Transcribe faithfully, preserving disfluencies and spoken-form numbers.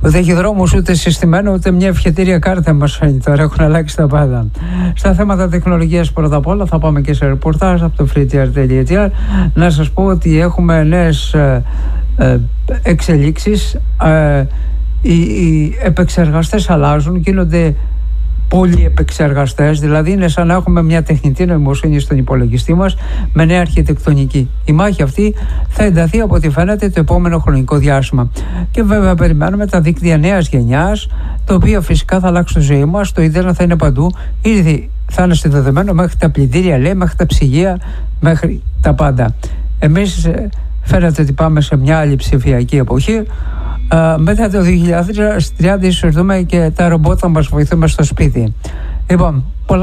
ούτε έχει δρόμους, ούτε συστημένο, ούτε μια ευχετήρια κάρτα μας φαίνει. Τώρα έχουν αλλάξει τα πάντα. Στα θέματα τεχνολογίας, πρώτα απ' όλα, θα πάμε και σε ρεπορτάζ από το freetr.gr. Να σας πω ότι έχουμε νέες ε, ε, εξελίξεις. Ε, οι, οι επεξεργαστές αλλάζουν, γίνονται πολλοί επεξεργαστές, δηλαδή είναι σαν να έχουμε μια τεχνητή νοημοσύνη στον υπολογιστή μας με νέα αρχιτεκτονική. Η μάχη αυτή θα ενταθεί από ό,τι φαίνεται το επόμενο χρονικό διάστημα. Και βέβαια περιμένουμε τα δίκτυα νέας γενιάς, τα οποία φυσικά θα αλλάξουν τη ζωή μας. Το ίντερνετ θα είναι παντού, ήδη θα είναι συνδεδεμένο μέχρι τα πλυντήρια, λέει, μέχρι τα ψυγεία, μέχρι τα πάντα. Εμείς φαίνεται ότι πάμε σε μια άλλη ψηφιακή εποχή. Uh, μετά το δύο χιλιάδες τριάντα ίσως δούμε και τα ρομπότ θα μας βοηθούν στο σπίτι. Λοιπόν, πολλά